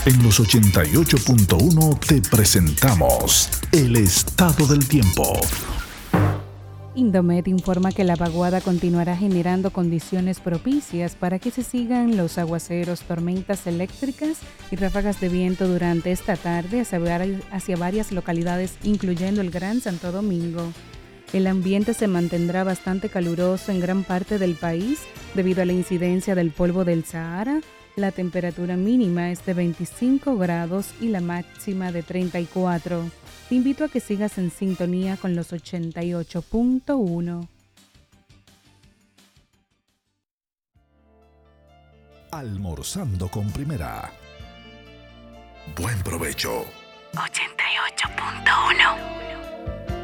En los 88.1 te presentamos el estado del tiempo. Indomet informa que la vaguada continuará generando condiciones propicias para que se sigan los aguaceros, tormentas eléctricas y ráfagas de viento durante esta tarde hacia varias localidades, incluyendo el Gran Santo Domingo. El ambiente se mantendrá bastante caluroso en gran parte del país debido a la incidencia del polvo del Sahara. La temperatura mínima es de 25 grados y la máxima de 34. Te invito a que sigas en sintonía con los 88.1. Almorzando con Primera. Buen provecho. 88.1.